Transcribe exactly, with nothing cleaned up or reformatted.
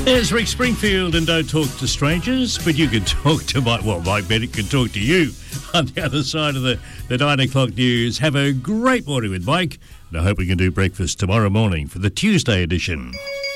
There's Rick Springfield and Don't Talk to Strangers, but you can talk to Mike, well, Mike Bennett can talk to you on the other side of the, the nine o'clock news. Have a great morning with Mike, and I hope we can do breakfast tomorrow morning for the Tuesday edition.